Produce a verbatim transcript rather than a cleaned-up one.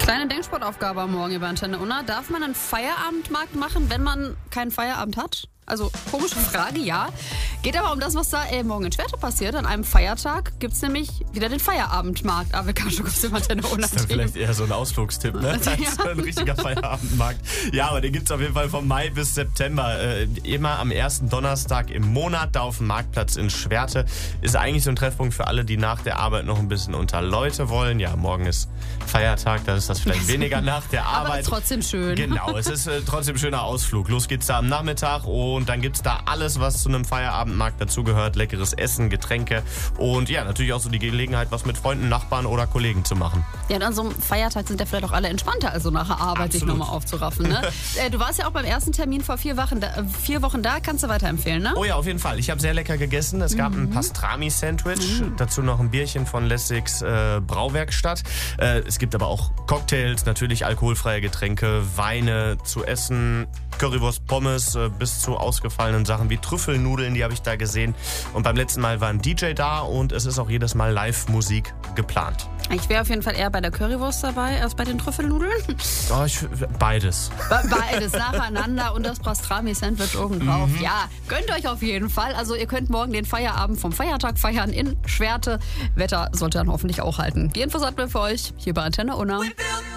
Kleine Denksportaufgabe am Morgen über Antenne Unna. Darf man einen Feierabendmarkt machen, wenn man keinen Feierabend hat? Also, komische Frage, ja. Geht aber um das, was da äh, morgen in Schwerte passiert. An einem Feiertag gibt es nämlich wieder den Feierabendmarkt. A W K-Schuss im Antenne Unna. Das ist dann vielleicht eher so ein Ausflugstipp, ne? Als Ja. ein richtiger Feierabendmarkt. Ja, aber den gibt es auf jeden Fall vom Mai bis September. Äh, immer am ersten Donnerstag im Monat, da auf dem Marktplatz in Schwerte. Ist eigentlich so ein Treffpunkt für alle, die nach der Arbeit noch ein bisschen unter Leute wollen. Ja, morgen ist Feiertag, da ist das vielleicht weniger nach der Arbeit. Aber trotzdem schön. Genau, es ist äh, trotzdem ein schöner Ausflug. Los geht's da am Nachmittag und dann gibt's da alles, was zu einem Feierabendmarkt dazugehört. Leckeres Essen, Getränke und ja, natürlich auch so die Gelegenheit, was mit Freunden, Nachbarn oder Kollegen zu machen. Ja, und an so einem Feiertag sind ja vielleicht auch alle entspannter, also nach der Arbeit sich Absolut. nochmal aufzuraffen. Ne? äh, du warst ja auch beim ersten Termin vor vier Wochen da, äh, vier Wochen da, kannst du weiterempfehlen, ne? Oh ja, auf jeden Fall. Ich habe sehr lecker gegessen. Es gab Mhm. ein Pastrami-Sandwich, mhm. dazu noch ein Bierchen von Lessigs äh, Brauwerkstatt. Äh, es gibt aber auch Cocktails, natürlich alkoholfreie Getränke, Weine zu essen, Currywurst, Pommes, äh, bis zu ausgefallenen Sachen wie Trüffelnudeln, die habe ich da gesehen. Und beim letzten Mal war ein D J da und es ist auch jedes Mal Live-Musik geplant. Ich wäre auf jeden Fall eher bei der Currywurst dabei als bei den Trüffelnudeln. Oh, ich, beides. Be- Beides nacheinander und das Pastrami-Sandwich obendrauf. Mhm. Ja, gönnt euch auf jeden Fall. Also ihr könnt morgen den Feierabend vom Feiertag feiern in Schwerte. Wetter sollte dann hoffentlich auch halten. Die Infos hatten wir für euch hier bei Antenne Unna.